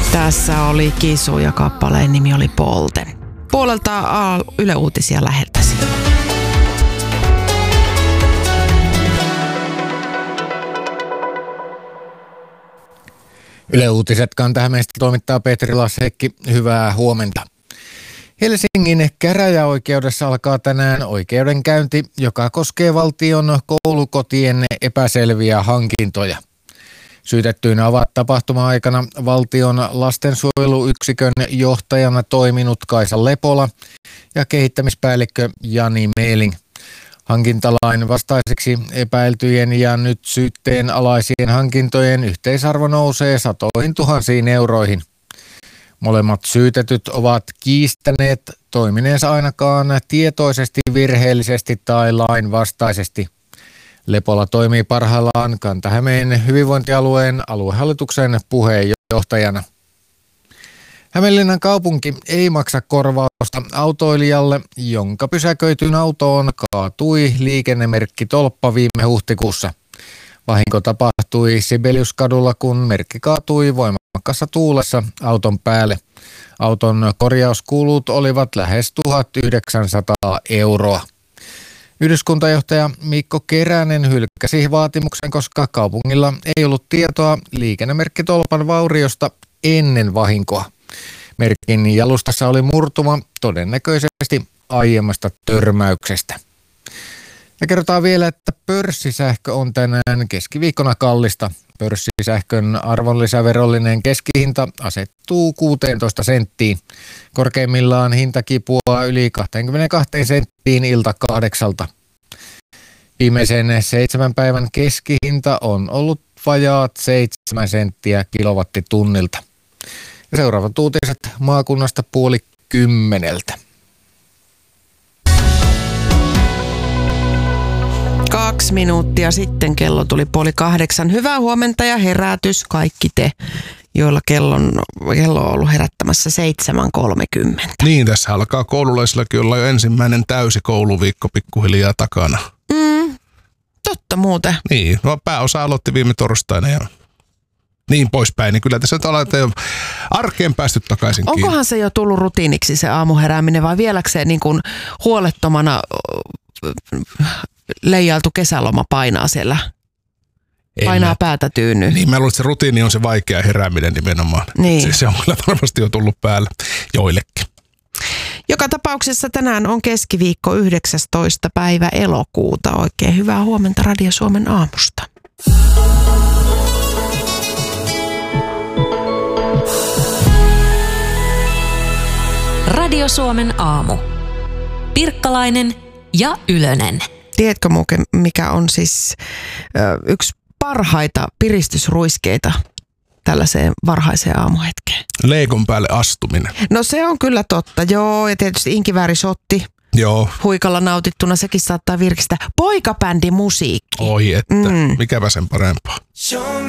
Tässä oli Kisu ja kappaleen nimi oli Polten. Puolelta Yle Uutisia läheltäsi. Yle Uutiset Kanta-Hämeestä toimittaa Petri Lasekki. Hyvää huomenta. Helsingin käräjäoikeudessa alkaa tänään oikeudenkäynti, joka koskee valtion koulukotien epäselviä hankintoja. Syytettyinä ovat tapahtuma-aikana valtion lastensuojeluyksikön johtajana toiminut Kaisa Lepola ja kehittämispäällikkö Jani Meeling. Hankintalain vastaiseksi epäiltyjen ja nyt syytteen alaisien hankintojen yhteisarvo nousee satoihin tuhansiin euroihin. Molemmat syytetyt ovat kiistäneet toimineensa ainakaan tietoisesti, virheellisesti tai lainvastaisesti. Lepola toimii parhaillaan Kanta-Hämeen hyvinvointialueen aluehallituksen puheenjohtajana. Hämeenlinnan kaupunki ei maksa korvausta autoilijalle, jonka pysäköityyn autoon kaatui liikennemerkkitolppa viime huhtikuussa. Vahinko tapahtui Sibeliuskadulla, kun merkki kaatui voimakkaassa tuulessa auton päälle. Auton korjauskulut olivat lähes 1900 euroa. Yhdyskuntajohtaja Mikko Keränen hylkäsi vaatimuksen, koska kaupungilla ei ollut tietoa liikennemerkkitolpan vauriosta ennen vahinkoa. Merkin jalustassa oli murtuma, todennäköisesti aiemmasta törmäyksestä. Ja kerrotaan vielä, että pörssisähkö on tänään keskiviikkona kallista. Pörssisähkön arvonlisäverollinen keskihinta asettuu 16 senttiin. Korkeimmillaan hinta kipuaa yli 22 senttiin ilta 8. Viimeisen 7 päivän keskihinta on ollut vajaat 7 senttiä kilowattitunnilta. Ja seuraavat uutiset maakunnasta 9:30. 2 minuuttia sitten kello tuli 7:30. Hyvää huomenta ja herätys kaikki te, joilla kello on ollut herättämässä 7:30. Niin, tässä alkaa koululaisillakin olla jo ensimmäinen täysi kouluviikko pikkuhiljaa takana. Totta muuten. Niin, no pääosa aloitti viime torstaina ja niin poispäin, niin kyllä tässä nyt ollaan jo arkeen päästy takaisin. Onkohan se jo tullut rutiiniksi se aamuherääminen vai vieläkö se niin kuin huolettomana leijailtu kesäloma painaa siellä? Painaa päätä tyynnyyn. Niin, mä luulen, että se rutiini on se vaikea herääminen nimenomaan. Niin. Se on kyllä varmasti jo tullut päälle joillekin. Joka tapauksessa tänään on keskiviikko 19. päivä elokuuta. Oikein hyvää huomenta Radio Suomen aamusta. Radio Suomen aamu. Pirkkalainen ja Ylönen. Tiedätkö muuten, mikä on siis yksi parhaita piristysruiskeita tällaiseen varhaiseen aamuhetkeen? Leikon päälle astuminen. No se on kyllä totta, joo. Ja tietysti inkiväärisotti. Joo. Huikalla nautittuna, sekin saattaa virkistää. Poikabändi musiikki. Oi että, mikäpä sen parempaa.